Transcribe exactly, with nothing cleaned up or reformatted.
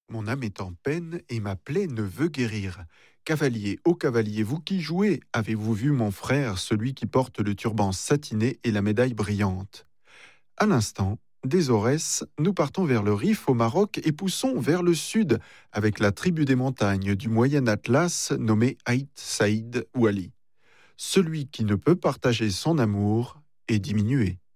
Mon âme est en peine et ma plaie ne veut guérir. Cavalier, ô cavalier, vous qui jouez, avez-vous vu mon frère, celui qui porte le turban satiné et la médaille brillante? À l'instant, des Aurès, nous partons vers le Rif au Maroc et poussons vers le sud avec la tribu des montagnes du Moyen Atlas nommée Haït Saïd Wali. Celui qui ne peut partager son amour est diminué.